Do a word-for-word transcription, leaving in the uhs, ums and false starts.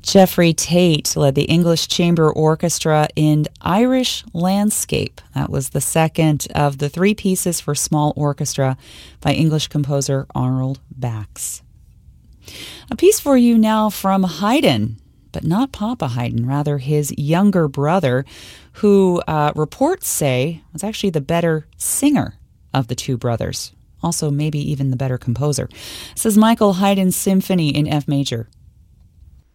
Geoffrey Tate led the English Chamber Orchestra in Irish Landscape. That was the second of the three pieces for small orchestra by English composer Arnold Bax. A piece for you now from Haydn, but not Papa Haydn, rather his younger brother, who uh, reports say was actually the better singer of the two brothers. Also, maybe even the better composer. This is Michael Haydn's Symphony in F major.